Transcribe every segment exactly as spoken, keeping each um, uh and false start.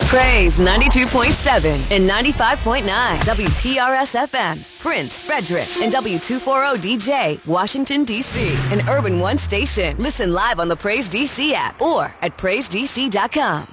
Praise ninety-two point seven and ninety-five point nine W P R S F M, Prince, Frederick, and W two forty D J, Washington, D C, an Urban One station. Listen live on the Praise D C app or at praise d c dot com.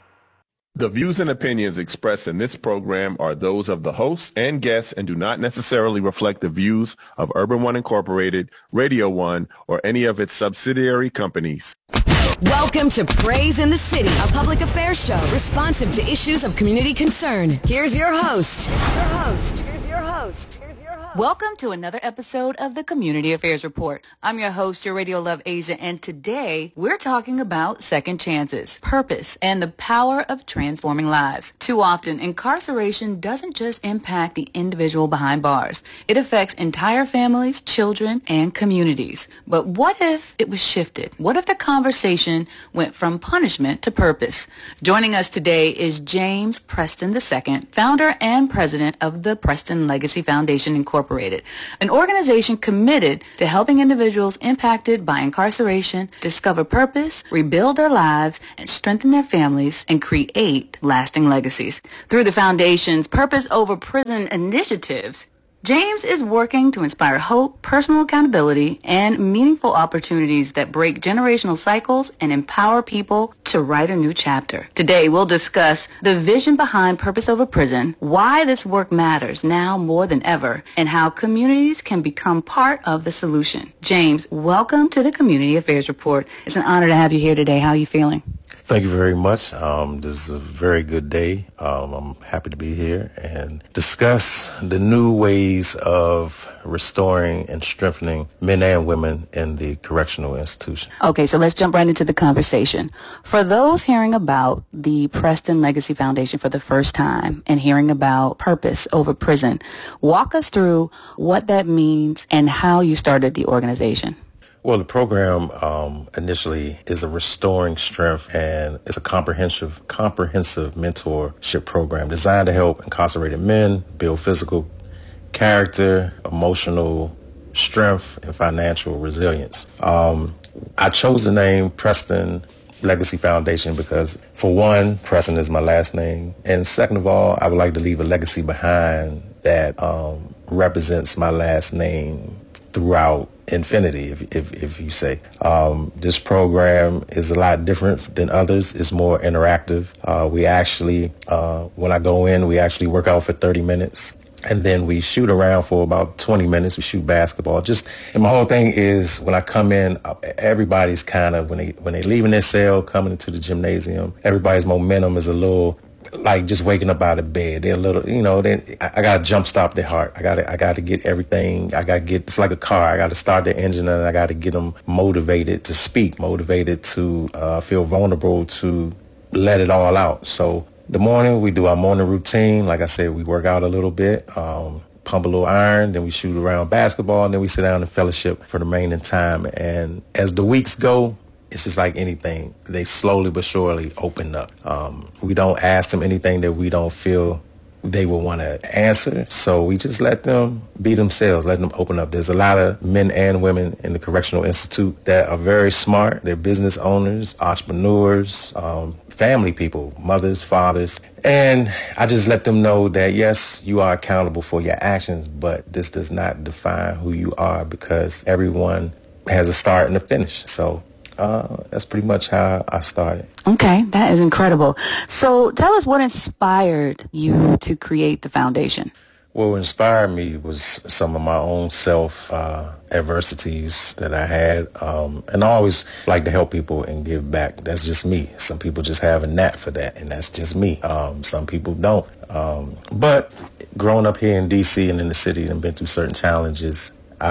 The views and opinions expressed in this program are those of the hosts and guests and do not necessarily reflect the views of Urban One Incorporated, Radio One, or any of its subsidiary companies. Welcome to Praise in the City, a public affairs show responsive to issues of community concern. Here's your host. Here's your host. Here's your host. Here's your host. Welcome to another episode of the Community Affairs Report. I'm your host, your Radio Love Asia, and today we're talking about second chances, purpose, and the power of transforming lives. Too often, incarceration doesn't just impact the individual behind bars. It affects entire families, children, and communities. But what if it was shifted? What if the conversation went from punishment to purpose? Joining us today is James Preston the Second, founder and president of the Preston Legacy Foundation, Incorporated. An organization committed to helping individuals impacted by incarceration discover purpose, rebuild their lives, and strengthen their families and create lasting legacies. Through the foundation's Purpose Over Prison initiatives, James is working to inspire hope, personal accountability, and meaningful opportunities that break generational cycles and empower people to write a new chapter. Today, we'll discuss the vision behind Purpose Over Prison, why this work matters now more than ever, and how communities can become part of the solution. James, welcome to the Community Affairs Report. It's an honor to have you here today. How are you feeling? Thank you very much. Um, this is a very good day. Um, I'm happy to be here and discuss the new ways of restoring and strengthening men and women in the correctional institution. Okay, so let's jump right into the conversation. For those hearing about the Preston Legacy Foundation for the first time and hearing about Purpose Over Prison, walk us through what that means and how you started the organization. Well, the program um, initially is a restoring strength, and it's a comprehensive, comprehensive mentorship program designed to help incarcerated men build physical character, emotional strength, and financial resilience. Um, I chose the name Preston Legacy Foundation because, for one, Preston is my last name, and second of all, I would like to leave a legacy behind that um, represents my last name throughout infinity, if if, if you say. Um, this program is a lot different than others. It's more interactive. Uh, we actually, uh, when I go in, we actually work out for thirty minutes. And then we shoot around for about twenty minutes. We shoot basketball. Just, and my whole thing is when I come in, everybody's kind of, when they when they leaving their cell, coming into the gymnasium, everybody's momentum is a little like just waking up out of bed. They're a little, you know, they, I, I got to jump stop their heart. I got to, I got to get everything. I got to get, it's like a car. I got to start the engine and I got to get them motivated to speak, motivated to uh, feel vulnerable, to let it all out. So the morning we do our morning routine. Like I said, we work out a little bit, um, pump a little iron, then we shoot around basketball, and then we sit down and fellowship for the remaining time. And as the weeks go, it's just like anything. They slowly but surely open up. Um, we don't ask them anything that we don't feel they will want to answer. So we just let them be themselves, let them open up. There's a lot of men and women in the Correctional Institute that are very smart. They're business owners, entrepreneurs, um, family people, mothers, fathers. And I just let them know that, yes, you are accountable for your actions, but this does not define who you are because everyone has a start and a finish. So Uh, that's pretty much how I started. Okay, that is incredible. So tell us what inspired you to create the foundation. What inspired me was some of my own self uh, adversities that I had. Um, and I always like to help people and give back. That's just me. Some people just have a knack for that, and that's just me. Um, some people don't. Um, but growing up here in D C and in the city and been through certain challenges,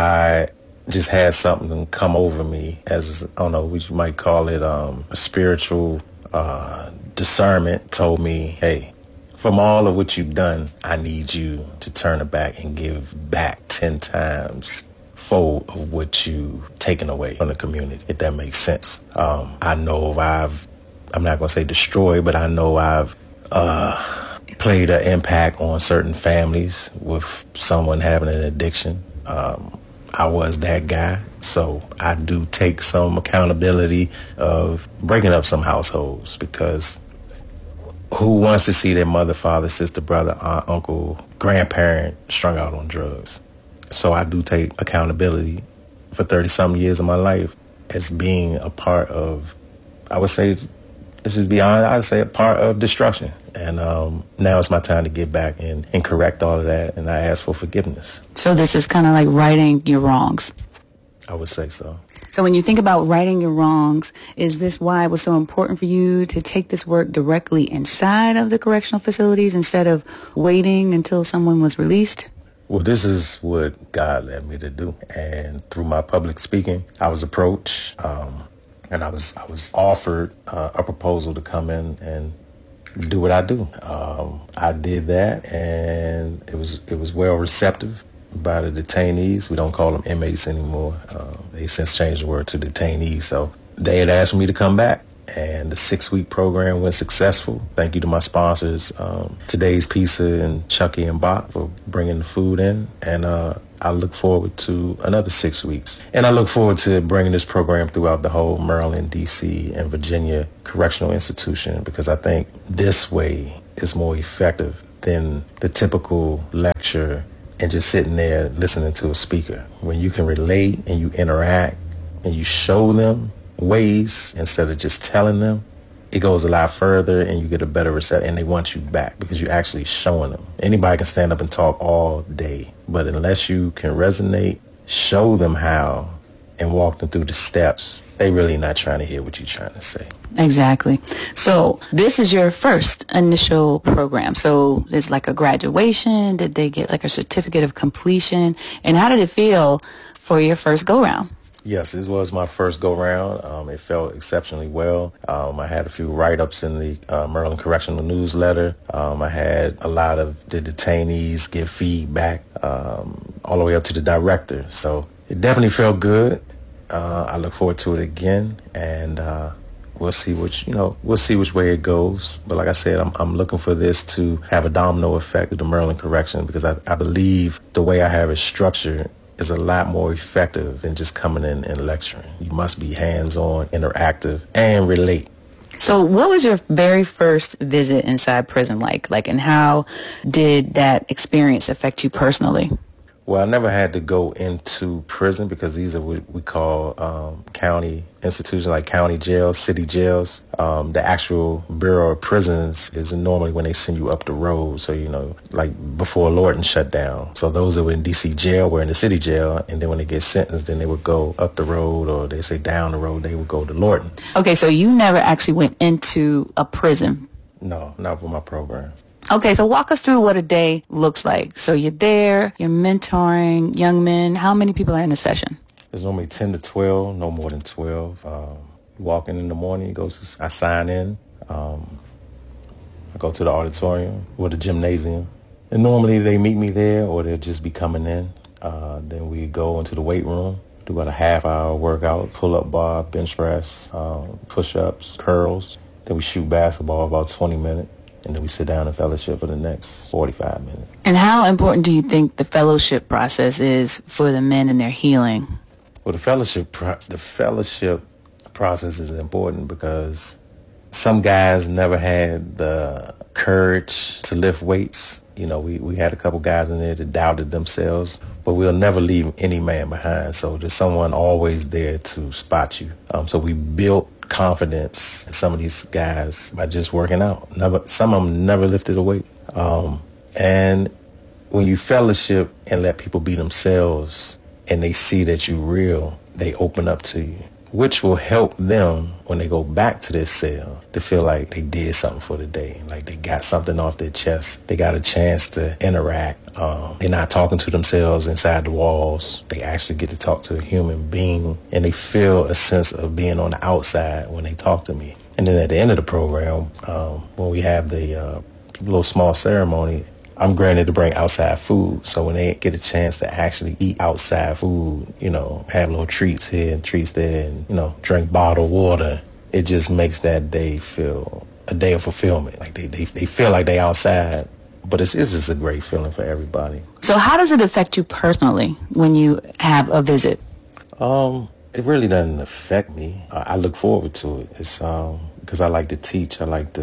I just had something come over me as, I don't know, what you might call it, um, a spiritual uh, discernment told me, hey, from all of what you've done, I need you to turn it back and give back ten times fold of what you've taken away from the community, if that makes sense. Um, I know I've, I'm not going to say destroyed, but I know I've uh, played an impact on certain families with someone having an addiction. Um, I was that guy, so I do take some accountability of breaking up some households because who wants to see their mother, father, sister, brother, aunt, uncle, grandparent strung out on drugs? So I do take accountability for thirty-something years of my life as being a part of, I would say, let's just be honest, I would say a part of destruction. And um, now it's my time to get back and, and correct all of that, and I ask for forgiveness. So this is kind of like righting your wrongs. I would say so. So when you think about righting your wrongs, is this why it was so important for you to take this work directly inside of the correctional facilities instead of waiting until someone was released? Well, this is what God led me to do. And through my public speaking, I was approached um, and I was I was offered uh, a proposal to come in and do what I do. Um, I did that, and it was it was well receptive by the detainees. We don't call them inmates anymore. Uh, they since changed the word to detainees. So they had asked me to come back, and the six-week program went successful. Thank you to my sponsors, um, Today's Pizza and Chucky and Bach, for bringing the food in. And uh, I look forward to another six weeks. And I look forward to bringing this program throughout the whole Maryland, D C, and Virginia correctional institution, because I think this way is more effective than the typical lecture and just sitting there listening to a speaker. When you can relate and you interact and you show them ways instead of just telling them, it goes a lot further, and you get a better reception, and they want you back because you're actually showing them. Anybody can stand up and talk all day, but unless you can resonate, show them how, and walk them through the steps, they really not trying to hear what you're trying to say. Exactly. So this is your first initial program. So it's like a graduation. Did they get like a certificate of completion? And how did it feel for your first go-round? Yes, this was my first go-round. Um, it felt exceptionally well. Um, I had a few write-ups in the uh, Maryland Correctional newsletter. Um, I had a lot of the detainees give feedback um, all the way up to the director. So it definitely felt good. Uh, I look forward to it again, and uh, we'll see which you know we'll see which way it goes. But like I said, I'm I'm looking for this to have a domino effect with the Maryland Correction, because I, I believe the way I have it structured is a lot more effective than just coming in and lecturing. You must be hands-on, interactive, and relate. So what was your very first visit inside prison like? Like, and how did that experience affect you personally? Well, I never had to go into prison, because these are what we call um, county institutions, like county jails, city jails. Um, the actual Bureau of Prisons is normally when they send you up the road. So, you know, like before Lorton shut down. So those that were in D C jail were in the city jail. And then when they get sentenced, then they would go up the road, or they say down the road, they would go to Lorton. Okay, so you never actually went into a prison? No, not with my program. Okay, so walk us through what a day looks like. So you're there, you're mentoring young men. How many people are in a session? There's normally ten to twelve, no more than twelve. Um, you walk in in the morning, you go to, I sign in. Um, I go to the auditorium or the gymnasium. And normally they meet me there, or they'll just be coming in. Uh, then we go into the weight room, do about a half hour workout, pull-up bar, bench press, um, push-ups, curls. Then we shoot basketball about twenty minutes. And then we sit down and fellowship for the next forty-five minutes. And how important do you think the fellowship process is for the men and their healing? Well, the fellowship pro- the fellowship process is important because some guys never had the courage to lift weights. You know, we, we had a couple guys in there that doubted themselves, but we'll never leave any man behind. So there's someone always there to spot you. Um, so we built confidence in some of these guys by just working out. Never, some of them never lifted a weight. Um, and when you fellowship and let people be themselves and they see that you're real, they open up to you, which will help them when they go back to their cell to feel like they did something for the day, like they got something off their chest. They got a chance to interact. Um, they're not talking to themselves inside the walls. They actually get to talk to a human being, and they feel a sense of being on the outside when they talk to me. And then at the end of the program, um, when we have the uh, little small ceremony, I'm granted to bring outside food. So when they get a chance to actually eat outside food, you know, have little treats here and treats there, and, you know, drink bottled water, it just makes that day feel a day of fulfillment. Like they, they, they feel like they outside, but it's, it's just a great feeling for everybody. So how does it affect you personally when you have a visit? Um, it really doesn't affect me. I, I look forward to it. It's um because I like to teach. I like to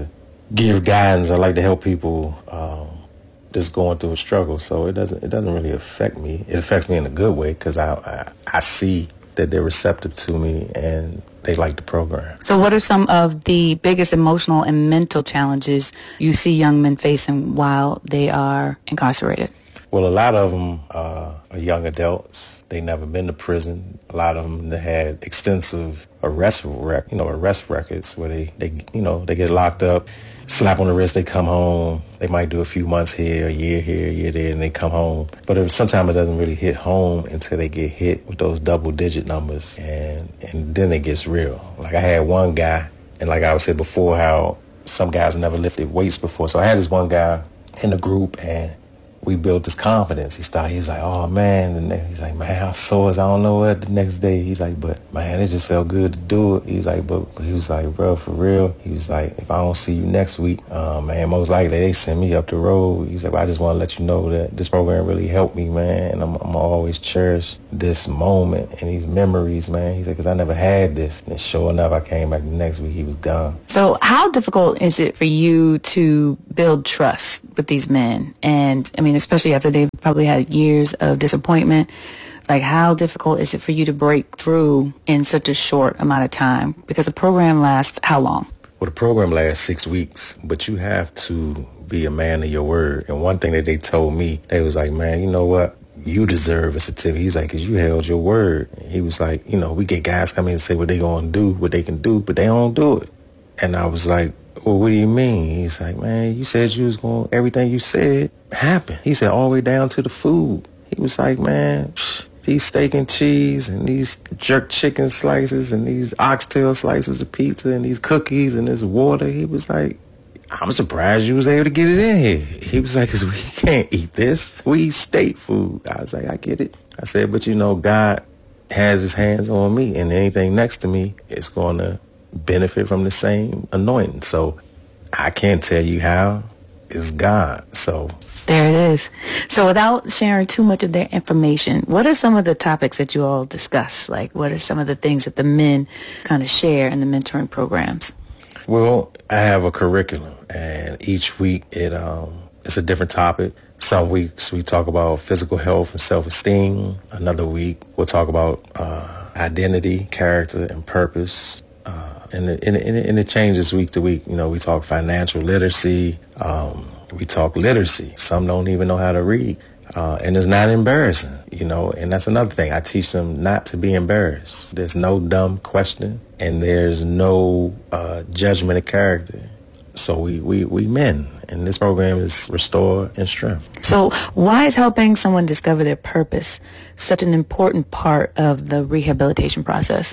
give guidance. I like to help people um, just going through a struggle. So it doesn't it doesn't really affect me. It affects me in a good way because I, I I see that they're receptive to me and they like the program. So what are some of the biggest emotional and mental challenges you see young men facing while they are incarcerated? Well, a lot of them uh, are young adults. They never been to prison. A lot of them that had extensive arrest rec- you know, arrest records where they, they, you know, they get locked up, slap on the wrist, they come home. They might do a few months here, a year here, a year there, and they come home. But if, sometimes it doesn't really hit home until they get hit with those double-digit numbers, and and then it gets real. Like I had one guy, and like I said before, how some guys never lifted weights before. So I had this one guy in the group, and we built this confidence. He started, he was like, oh man, and then he's like, man, I'm sore as I don't know what the next day. He's like, but man, it just felt good to do it. He's like, but, but he was like, bro, for real. He was like, if I don't see you next week, uh, man, most likely they send me up the road. He's like, well, I just want to let you know that this program really helped me, man, and I'm, I'm always cherish this moment and these memories, man. He's like, because I never had this. And sure enough, I came back the next week, he was gone. So how difficult is it for you to build trust with these men? And I mean, especially after they've probably had years of disappointment, like how difficult is it for you to break through in such a short amount of time? Because a program lasts how long? Well, the program lasts six weeks, but you have to be a man of your word. And one thing that they told me, they was like, man, you know what? You deserve a certificate. He's like, because you held your word. And he was like, you know, we get guys come in and say what they going to do, what they can do, but they don't do it. And I was like, well, what do you mean? He's like, man, you said you was going, everything you said happened. He said all the way down to the food. He was like, man, psh, these steak and cheese and these jerk chicken slices and these oxtail slices of pizza and these cookies and this water. He was like, I'm surprised you was able to get it in here. He was like, 'cause we can't eat this. We eat state food. I was like, I get it. I said, but you know, God has his hands on me, and anything next to me is going to benefit from the same anointing. So I can't tell you how. It's God. So there it is. So without sharing too much of their information, what are some of the topics that you all discuss? Like, what are some of the things that the men kind of share in the mentoring programs? Well, I have a curriculum, and each week it um it's a different topic. Some weeks we talk about physical health and self-esteem. Another week we'll talk about uh, identity, character, and purpose. Uh, and, it, and, it, and it changes week to week. You know, we talk financial literacy. Um, we talk literacy. Some don't even know how to read. Uh, and it's not embarrassing, you know, and that's another thing. I teach them not to be embarrassed. There's no dumb question, and there's no uh, judgment of character. So we, we, we men, and this program is Restore and Strength. So why is helping someone discover their purpose such an important part of the rehabilitation process?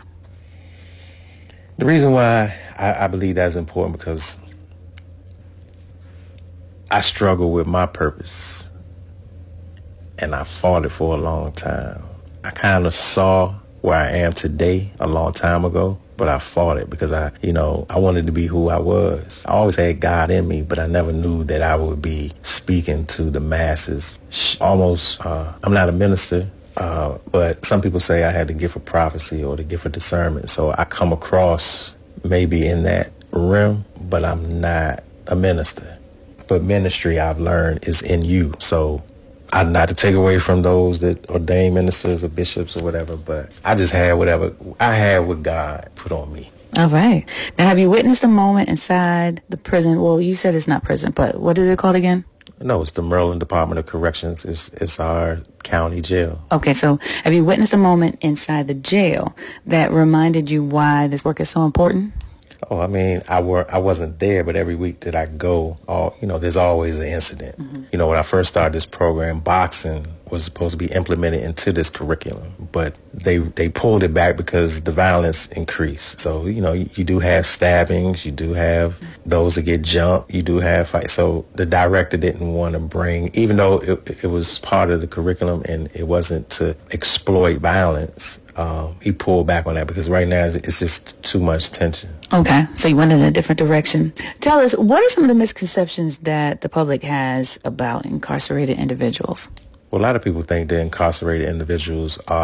The reason why I, I believe that's important because I struggle with my purpose, and I fought it for a long time. I kind of saw where I am today a long time ago, but I fought it because I, you know, I wanted to be who I was. I always had God in me, but I never knew that I would be speaking to the masses. Almost, uh, I'm not a minister, uh, but some people say I had the gift of prophecy or the gift of discernment. So I come across maybe in that realm, but I'm not a minister. But ministry, I've learned, is in you. So I, not to take away from those that ordain ministers or bishops or whatever, but I just had whatever I had what God put on me. All right. Now, have you witnessed a moment inside the prison? Well, you said it's not prison, but what is it called again? No, it's the Maryland Department of Corrections. It's, it's our county jail. Okay, so have you witnessed a moment inside the jail that reminded you why this work is so important? Oh, I mean, I were I wasn't there, but every week that I go, all you know, there's always an incident. Mm-hmm. You know, when I first started this program, boxing was supposed to be implemented into this curriculum, but they they pulled it back because the violence increased. So, you know, you, you do have stabbings, you do have those that get jumped, you do have fights. So the director didn't want to bring, even though it, it was part of the curriculum and it wasn't to exploit violence, um, he pulled back on that because right now it's, it's just too much tension. Okay, so you went in a different direction. Tell us, what are some of the misconceptions that the public has about incarcerated individuals? Well, a lot of people think that incarcerated individuals are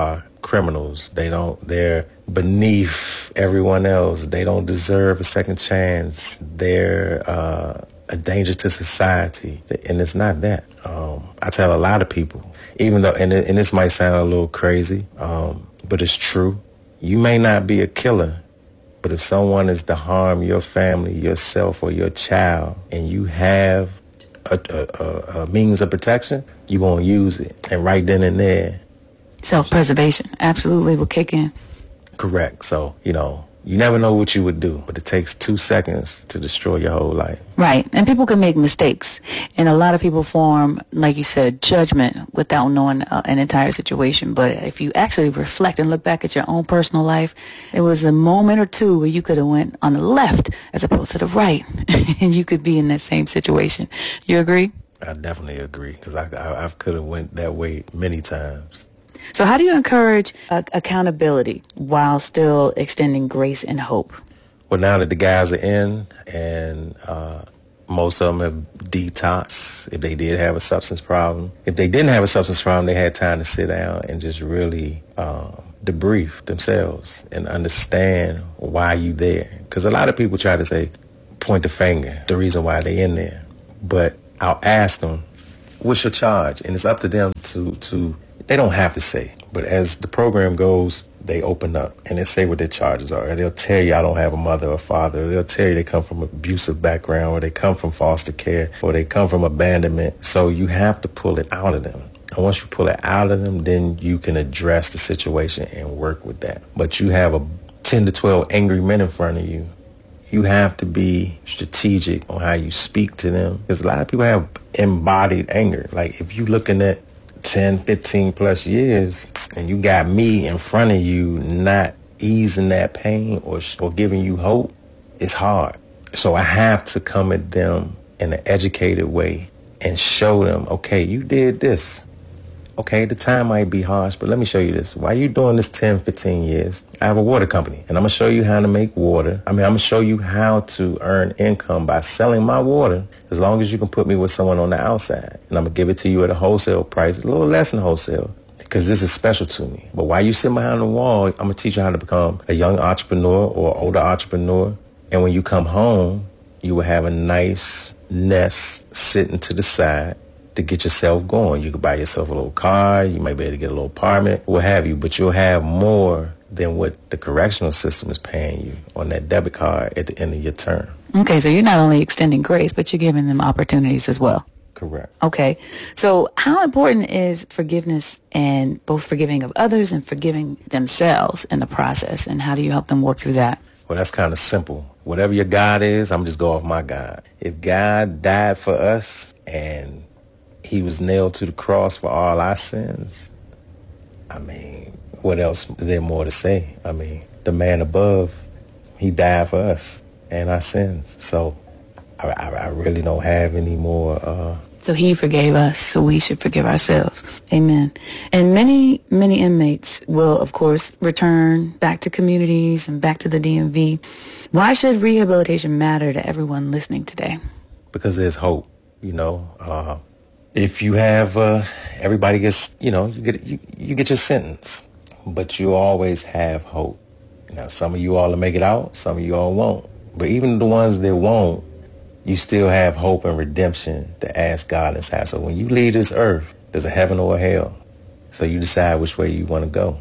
criminals. They don't, they're beneath everyone else. They don't deserve a second chance. They're uh, a danger to society. And it's not that. Um, I tell a lot of people, even though, and, it, and this might sound a little crazy, um, but it's true. You may not be a killer, but if someone is to harm your family, yourself, or your child, and you have a, a, a, a means of protection, you're going to use it. And right then and there, self-preservation absolutely will kick in. Correct. So, you know, you never know what you would do, but it takes two seconds to destroy your whole life. Right. And people can make mistakes. And a lot of people form, like you said, judgment without knowing uh, an entire situation. But if you actually reflect and look back at your own personal life, it was a moment or two where you could have went on the left as opposed to the right. And you could be in that same situation. You agree? I definitely agree, because I, I, I could have went that way many times. So how do you encourage uh, accountability while still extending grace and hope? Well, now that the guys are in, and uh, most of them have detoxed, if they did have a substance problem. If they didn't have a substance problem, they had time to sit down and just really um, debrief themselves and understand why you there. Because a lot of people try to say, point the finger, the reason why they in there. But I'll ask them, what's your charge? And it's up to them to to. They don't have to say, but as the program goes, they open up and they say what their charges are. And they'll tell you, I don't have a mother or father. They'll tell you they come from an abusive background, or they come from foster care, or they come from abandonment. So you have to pull it out of them. And once you pull it out of them, then you can address the situation and work with that. But you have a ten to twelve angry men in front of you. You have to be strategic on how you speak to them, because a lot of people have embodied anger. Like if you're looking at ten, fifteen plus years, and you got me in front of you not easing that pain or or giving you hope, it's hard. So I have to come at them in an educated way and show them, okay, you did this. Okay, the time might be harsh, but let me show you this. Why you doing this ten, fifteen years? I have a water company, and I'm going to show you how to make water. I mean, I'm going to show you how to earn income by selling my water, as long as you can put me with someone on the outside. And I'm going to give it to you at a wholesale price, a little less than wholesale, because this is special to me. But while you sit behind the wall, I'm going to teach you how to become a young entrepreneur or older entrepreneur. And when you come home, you will have a nice nest sitting to the side to get yourself going. You could buy yourself a little car, you might be able to get a little apartment, what have you, but you'll have more than what the correctional system is paying you on that debit card at the end of your term. Okay, so you're not only extending grace, but you're giving them opportunities as well. Correct. Okay, so how important is forgiveness, and both forgiving of others and forgiving themselves in the process, and how do you help them work through that? Well, that's kind of simple. Whatever your God is, I'm just go off my God. If God died for us and he was nailed to the cross for all our sins, I mean, what else is there more to say? I mean, the man above, he died for us and our sins. So I, I, I really don't have any more. Uh, so he forgave us, so we should forgive ourselves. Amen. And many, many inmates will, of course, return back to communities and back to the D M V. Why should rehabilitation matter to everyone listening today? Because there's hope, you know. Uh, If you have, uh, everybody gets, you know, you get you, you get your sentence, but you always have hope. Now, some of you all will make it out, some of you all won't. But even the ones that won't, you still have hope and redemption to ask God inside. So when you leave this earth, there's a heaven or a hell. So you decide which way you want to go.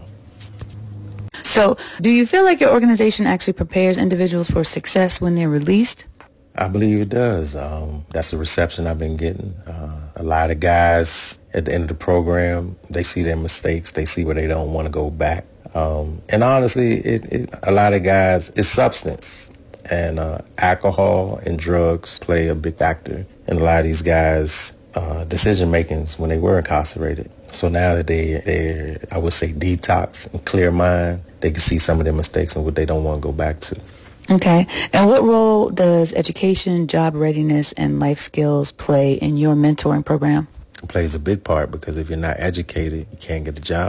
So do you feel like your organization actually prepares individuals for success when they're released? I believe it does. Um, that's the reception I've been getting. Uh, a lot of guys at the end of the program, they see their mistakes. They see where they don't want to go back. Um, and honestly, it, it, a lot of guys, it's substance. And uh, alcohol and drugs play a big factor in a lot of these guys' uh, decision-makings when they were incarcerated. So now that they, they're, I would say, detox and clear mind, they can see some of their mistakes and what they don't want to go back to. Okay. And what role does education, job readiness, and life skills play in your mentoring program? It plays a big part, because if you're not educated, you can't get a job.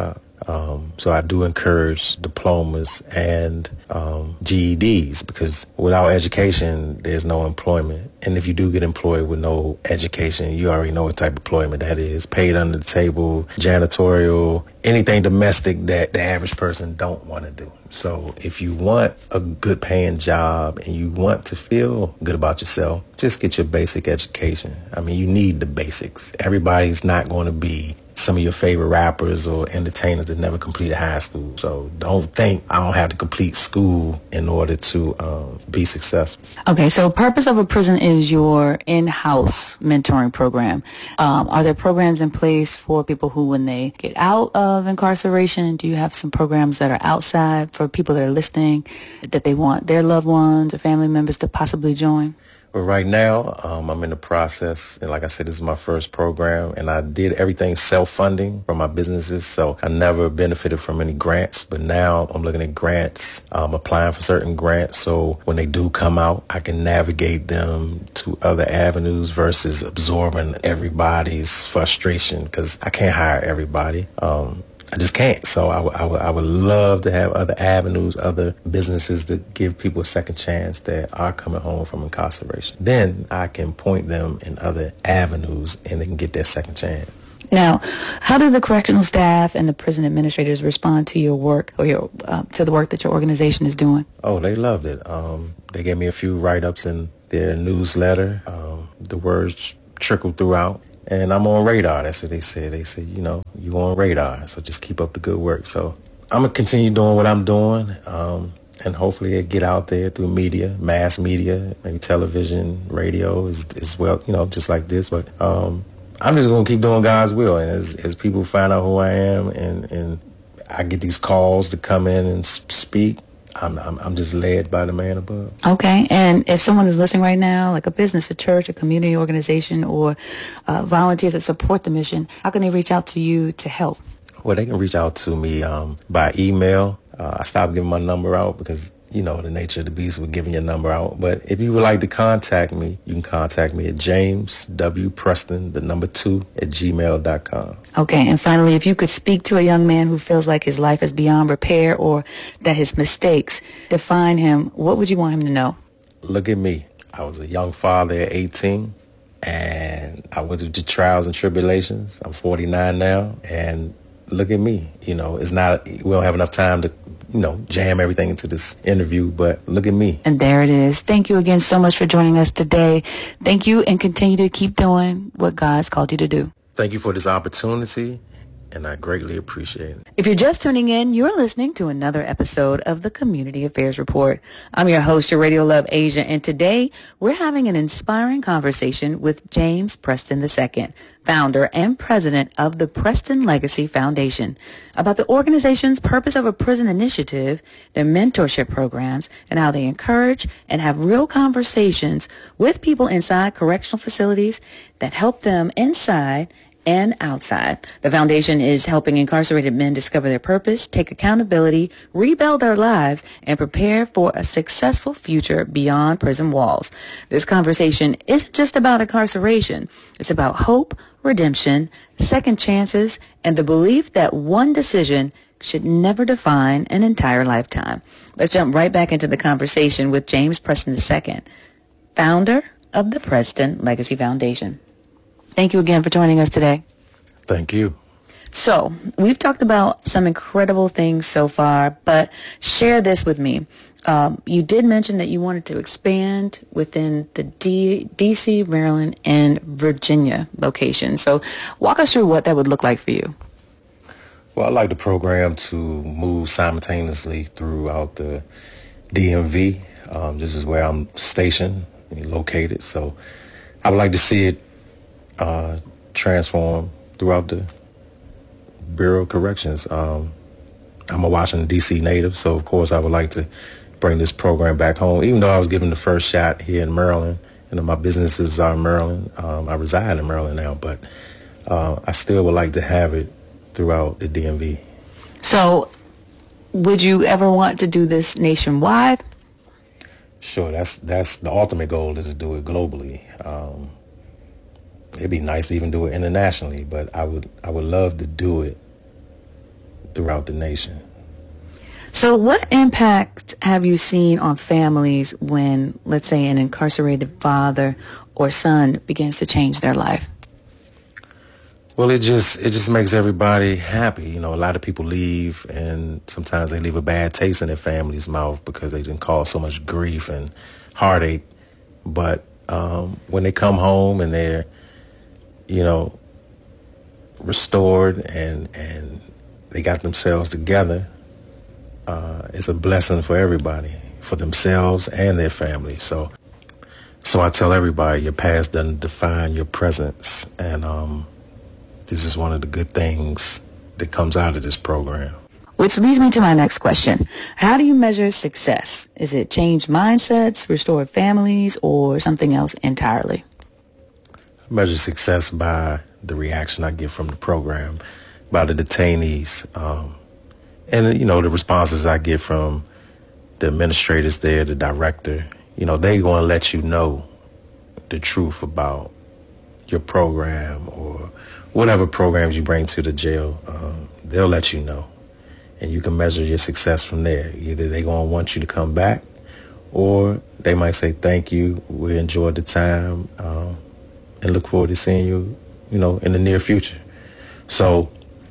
Um, so I do encourage diplomas and um, G E Ds, because without education, there's no employment. And if you do get employed with no education, you already know what type of employment that is. Paid under the table, janitorial, anything domestic that the average person don't want to do. So if you want a good paying job and you want to feel good about yourself, just get your basic education. I mean, you need the basics. Everybody's not going to be some of your favorite rappers or entertainers that never completed high school. So don't think I don't have to complete school in order to um, be successful. Okay, so Purpose of a Prison is your in-house mentoring program. Um, are there programs in place for people who, when they get out of incarceration, do you have some programs that are outside for people that are listening that they want their loved ones or family members to possibly join? But right now, um, I'm in the process, and like I said, this is my first program, and I did everything self-funding for my businesses, so I never benefited from any grants. But now I'm looking at grants, um, applying for certain grants, so when they do come out, I can navigate them to other avenues versus absorbing everybody's frustration, because I can't hire everybody. Um, I just can't. So I, w- I, w- I would love to have other avenues, other businesses that give people a second chance that are coming home from incarceration. Then I can point them in other avenues and they can get their second chance. Now, how do the correctional staff and the prison administrators respond to your work or your uh, to the work that your organization is doing? Oh, they loved it. Um, they gave me a few write-ups in their newsletter. Um, the words trickled throughout. And I'm on radar. That's what they said. They said, you know, you on radar. So just keep up the good work. So I'm going to continue doing what I'm doing. Um, and hopefully it get out there through media, mass media, maybe television, radio as, as well, you know, just like this. But um, I'm just going to keep doing God's will. And as, as people find out who I am and, and I get these calls to come in and speak, I'm, I'm I'm just led by the man above. Okay, and if someone is listening right now, like a business, a church, a community organization, or uh, volunteers that support the mission, how can they reach out to you to help? Well, they can reach out to me um, by email. Uh, I stopped giving my number out because, you know, the nature of the beast with giving your number out. But if you would like to contact me, you can contact me at James W. Preston, the number two, at gmail dot com. Okay, and finally, if you could speak to a young man who feels like his life is beyond repair or that his mistakes define him, what would you want him to know? Look at me. I was a young father at eighteen, and I went through trials and tribulations. I'm forty-nine now, and look at me. You know, it's not, we don't have enough time to, you know, jam everything into this interview, but look at me. And there it is. Thank you again so much for joining us today. Thank you, and continue to keep doing what God's called you to do. Thank you for this opportunity, and I greatly appreciate it. If you're just tuning in, you're listening to another episode of the Community Affairs Report. I'm your host, your Radio Love Asia, and today we're having an inspiring conversation with James Preston the Second, founder and president of the Preston Legacy Foundation, about the organization's Purpose of a Prison initiative, their mentorship programs, and how they encourage and have real conversations with people inside correctional facilities that help them inside and outside. The foundation is helping incarcerated men discover their purpose, take accountability, rebuild their lives, and prepare for a successful future beyond prison walls. This conversation isn't just about incarceration. It's about hope, redemption, second chances, and the belief that one decision should never define an entire lifetime. Let's jump right back into the conversation with James Preston the Second, founder of the Preston Legacy Foundation. Thank you again for joining us today. Thank you. So, we've talked about some incredible things so far, but share this with me. Um, you did mention that you wanted to expand within the D- D.C., Maryland, and Virginia locations. So, walk us through what that would look like for you. Well, I'd like the program to move simultaneously throughout the D M V. Um, this is where I'm stationed and located. So, I would like to see it Uh, transform throughout the Bureau of Corrections. Um, I'm a Washington, D C native, so of course I would like to bring this program back home. Even though I was given the first shot here in Maryland, you know, my businesses are in Maryland. Um, I reside in Maryland now, but uh, I still would like to have it throughout the D M V. So, would you ever want to do this nationwide? Sure, that's that's the ultimate goal, is to do it globally. Um, It'd be nice to even do it internationally, but I would I would love to do it throughout the nation. So what impact have you seen on families when, let's say, an incarcerated father or son begins to change their life? Well, it just it just makes everybody happy. You know, a lot of people leave, and sometimes they leave a bad taste in their family's mouth because they didn't cause so much grief and heartache. But um, when they come home and they're, you know, restored and and they got themselves together, uh, it's a blessing for everybody, for themselves and their family. So, so I tell everybody, your past doesn't define your presence, and um, this is one of the good things that comes out of this program. Which leads me to my next question. How do you measure success? Is it changed mindsets, restored families, or something else entirely? I measure success by the reaction I get from the program, by the detainees, um, and, you know, the responses I get from the administrators there, the director. You know, they're going to let you know the truth about your program or whatever programs you bring to the jail. Um, they'll let you know. And you can measure your success from there. Either they're going to want you to come back, or they might say, thank you, we enjoyed the time, um, and look forward to seeing you, you know, in the near future. So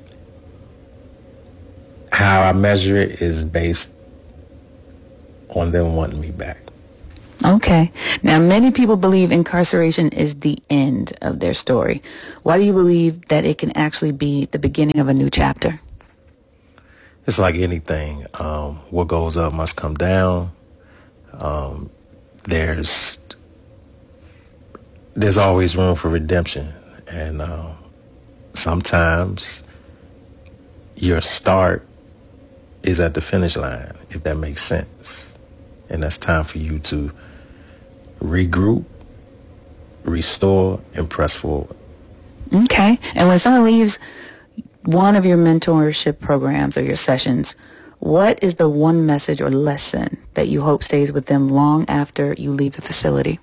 how I measure it is based on them wanting me back. Okay. Now, many people believe incarceration is the end of their story. Why do you believe that it can actually be the beginning of a new chapter? It's like anything. Um, what goes up must come down. Um, there's there's always room for redemption. And uh, sometimes your start is at the finish line, if that makes sense. And that's time for you to regroup, restore, and press forward. Okay. And when someone leaves one of your mentorship programs or your sessions, what is the one message or lesson that you hope stays with them long after you leave the facility?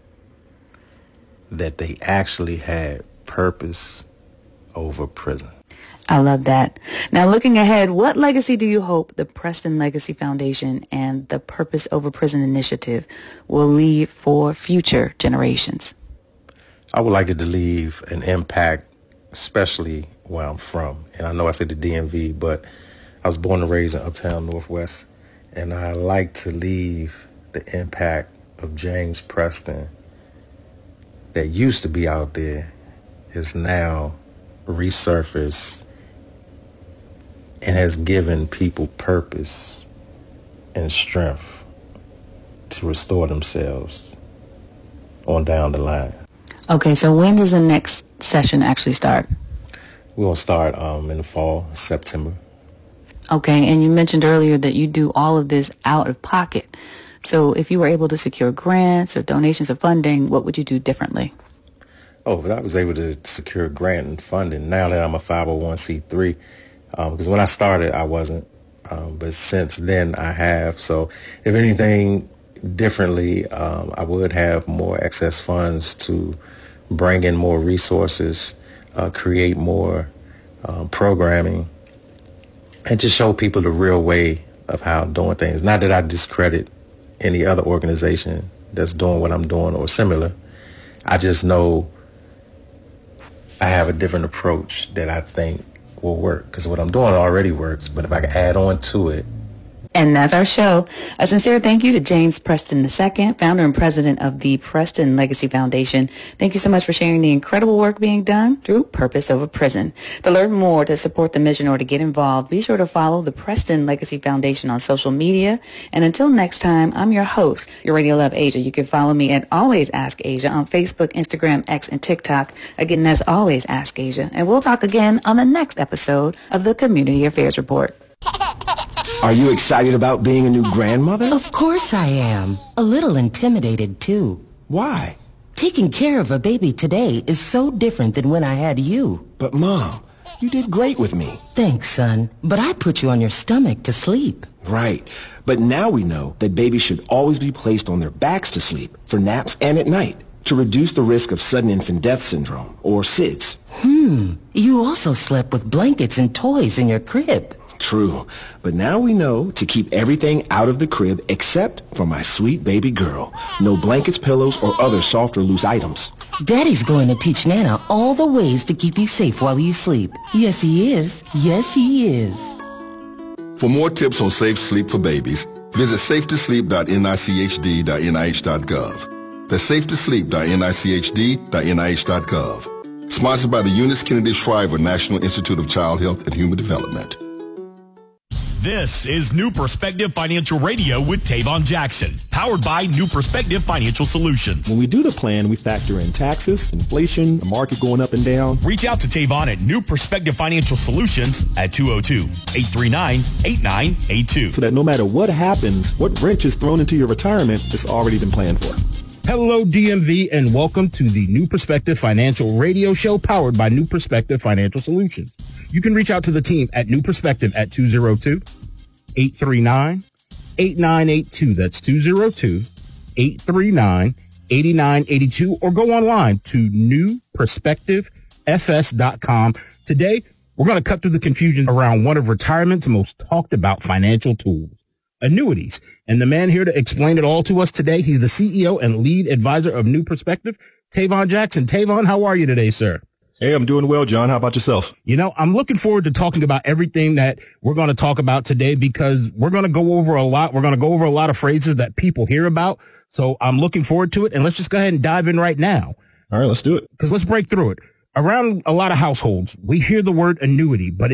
That they actually had purpose over prison. I love that. Now, looking ahead, what legacy do you hope the Preston Legacy Foundation and the Purpose Over Prison Initiative will leave for future generations? I would like it to leave an impact, especially where I'm from. And I know I said the D M V, but I was born and raised in Uptown Northwest, and I like to leave the impact of James Preston that used to be out there is now resurfaced and has given people purpose and strength to restore themselves on down the line. Okay, so when does the next session actually start? We're going to start um, in the fall, September. Okay, and you mentioned earlier that you do all of this out of pocket. So if you were able to secure grants or donations or funding, what would you do differently? Oh, but I was able to secure grant and funding now that I'm a five oh one c three. Um, because when I started, I wasn't. Um, but since then, I have. So if anything differently, um, I would have more excess funds to bring in more resources, uh, create more um, programming, and just show people the real way of how I'm doing things. Not that I discredit any other organization that's doing what I'm doing or similar. I just know I have a different approach that I think will work, because what I'm doing already works, but if I can add on to it. And that's our show. A sincere thank you to James Preston the Second, founder and president of the Preston Legacy Foundation. Thank you so much for sharing the incredible work being done through Purpose Over Prison. To learn more, to support the mission, or to get involved, be sure to follow the Preston Legacy Foundation on social media. And until next time, I'm your host, your Radio Love Asia. You can follow me at Always Ask Asia on Facebook, Instagram, X, and TikTok. Again, that's Always Ask Asia. And we'll talk again on the next episode of the Community Affairs Report. Are you excited about being a new grandmother? Of course I am. A little intimidated, too. Why? Taking care of a baby today is so different than when I had you. But, Mom, you did great with me. Thanks, son. But I put you on your stomach to sleep. Right. But now we know that babies should always be placed on their backs to sleep, for naps and at night, to reduce the risk of sudden infant death syndrome, or S I D S. Hmm. You also slept with blankets and toys in your crib. True, but now we know to keep everything out of the crib except for my sweet baby girl. No blankets, pillows, or other soft or loose items. Daddy's going to teach Nana all the ways to keep you safe while you sleep. Yes, he is. Yes, he is. For more tips on safe sleep for babies, visit safe to sleep dot N I C H D dot N I H dot gov. That's safe to sleep dot N I C H D dot N I H dot gov. Sponsored by the Eunice Kennedy Shriver National Institute of Child Health and Human Development. This is New Perspective Financial Radio with Tavon Jackson, powered by New Perspective Financial Solutions. When we do the plan, we factor in taxes, inflation, the market going up and down. Reach out to Tavon at New Perspective Financial Solutions at two oh two, eight three nine, eight nine eight two. So that no matter what happens, what wrench is thrown into your retirement, it's already been planned for. Hello, D M V, and welcome to the New Perspective Financial Radio Show powered by New Perspective Financial Solutions. You can reach out to the team at New Perspective at two oh two, eight three nine, eight nine eight two. That's two oh two, eight three nine, eight nine eight two, or go online to new perspective f s dot com. Today, we're going to cut through the confusion around one of retirement's most talked about financial tools, annuities. And the man here to explain it all to us today, he's the C E O and lead advisor of New Perspective, Tavon Jackson. Tavon, how are you today, sir? Hey, I'm doing well, John. How about yourself? You know, I'm looking forward to talking about everything that we're going to talk about today because we're going to go over a lot. We're going to go over a lot of phrases that people hear about. So I'm looking forward to it. And let's just go ahead and dive in right now. All right, let's do it. Because let's break through it. Around a lot of households, we hear the word annuity, but it